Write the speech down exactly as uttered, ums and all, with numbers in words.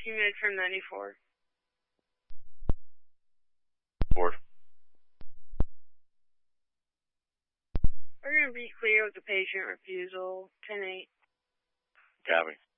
rescue mid from ninety-four. Board. We're going to be clear with the patient refusal. ten eight. Copy.